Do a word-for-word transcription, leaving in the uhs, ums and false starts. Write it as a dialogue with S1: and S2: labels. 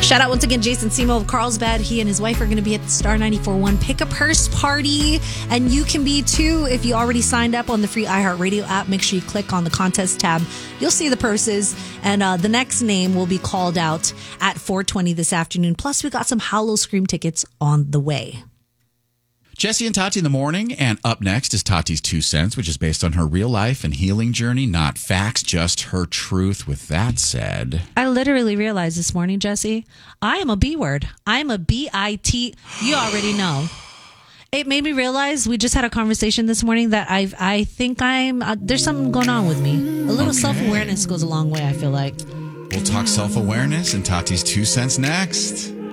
S1: Shout out once again, Jason Simo of Carlsbad. He and his wife are going to be at the Star ninety-four point one Pick a Purse Party. And you can be too if you already signed up on the free iHeartRadio app. Make sure you click on the contest tab. You'll see the purses. And uh, the next name will be called out at four twenty this afternoon. Plus, we got some Hollow Scream tickets on the way.
S2: Jesse and Tati in the morning, and up next is Tati's Two Cents, which is based on her real life and healing journey, not facts, just her truth. With that said,
S1: I literally realized this morning, Jesse, I am a B word. I'm a B I T. You already know. It made me realize we just had a conversation this morning that I've, I think I'm, uh, there's something going on with me. A little
S2: Okay.
S1: self-awareness goes a long way, I feel like.
S2: We'll talk self-awareness and Tati's Two Cents next.